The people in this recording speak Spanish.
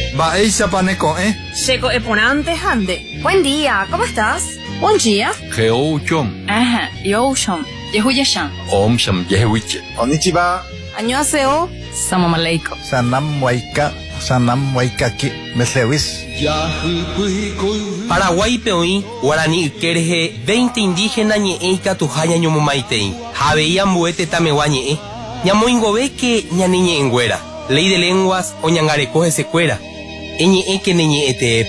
Ba'éicha paneko, Checo eponante hande. Buen día, ¿cómo estás? Buen día. Geouchom. Ajá, Yosham. Yehuyashan. Omsham yehuiche. Konnichiwa. Annyeonghaseyo. Salam aleikum. Sanam waikaki. Meslewis. Paraguay peoí, Guarani Kerje, 20 indígenas ñe'eika tuhaña ñomomaitei. Javeía mbuete tamewa ñe'e. Ñamoingove que ñaniñe enguera. Ley de lenguas o ñangarecoge secuera. Eñe'e que neñe'ete